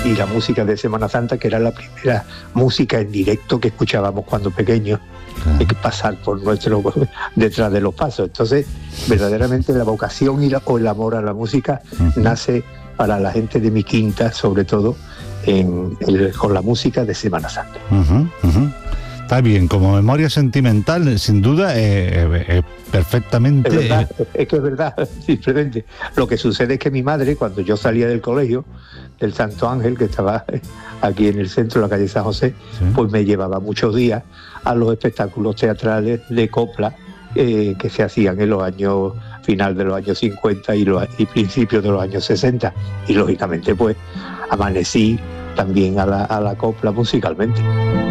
y la música de Semana Santa, que era la primera música en directo que escuchábamos cuando pequeños, hay que pasar por detrás de los pasos. Entonces, verdaderamente la vocación o el amor a la música nace para la gente de mi quinta, sobre todo con la música de Semana Santa. Está bien, como memoria sentimental, sin duda, perfectamente... Es que es verdad, simplemente. Lo que sucede es que mi madre, cuando yo salía del colegio, del Santo Ángel, que estaba aquí en el centro, en la calle San José, pues me llevaba muchos días a los espectáculos teatrales de copla que se hacían en los años, final de los años 50 y principios de los años 60. Y lógicamente, pues, amanecí también a la copla musicalmente.